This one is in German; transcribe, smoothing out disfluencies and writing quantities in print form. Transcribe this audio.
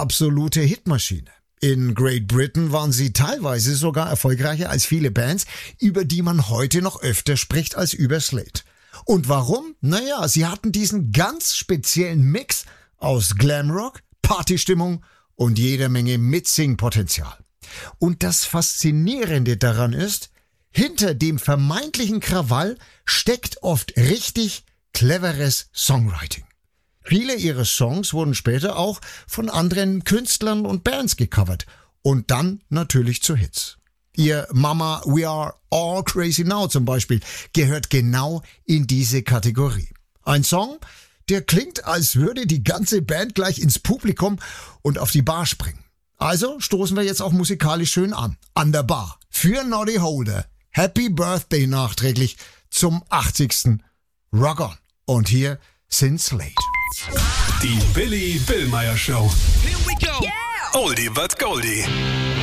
absolute Hitmaschine. In Great Britain waren sie teilweise sogar erfolgreicher als viele Bands, über die man heute noch öfter spricht als über Slade. Und warum? Naja, sie hatten diesen ganz speziellen Mix aus Glamrock, Partystimmung und jeder Menge Mitsing-Potenzial. Und das Faszinierende daran ist, hinter dem vermeintlichen Krawall steckt oft richtig cleveres Songwriting. Viele ihrer Songs wurden später auch von anderen Künstlern und Bands gecovert und dann natürlich zu Hits. Ihr Mama We Are All Crazy Now zum Beispiel gehört genau in diese Kategorie. Ein Song, der klingt, als würde die ganze Band gleich ins Publikum und auf die Bar springen. Also stoßen wir jetzt auch musikalisch schön an der Bar. Für Noddy Holder. Happy Birthday nachträglich zum 80. Rock on. Und hier sind Slade. Die Billy Billmeyer Show. Here we go. Oldie but Goldie.